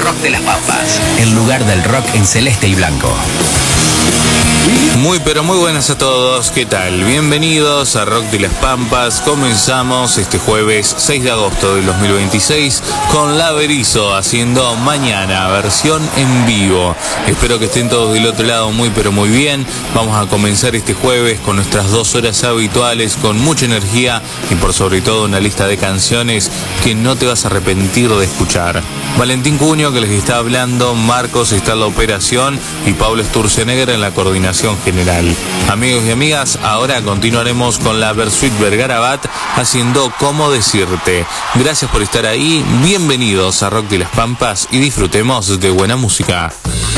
Rock de las Pampas, el lugar del rock en celeste y blanco. Muy pero muy buenas a todos, ¿qué tal? Bienvenidos a Rock de las Pampas. Comenzamos este jueves 6 de agosto del 2026 con La Berizo haciendo Mañana, versión en vivo. Espero que estén todos del otro lado muy pero muy bien. Vamos a comenzar este jueves con nuestras 2 horas habituales, con mucha energía y por sobre todo una lista de canciones que no te vas a arrepentir de escuchar. Valentín Cuño que les está hablando, Marcos está en la operación y Pablo Sturzenegger en la coordinación general. Amigos y amigas, ahora continuaremos con la Versuit Vergarabat haciendo Cómo Decirte. Gracias por estar ahí, bienvenidos a Rock de las Pampas y disfrutemos de buena música.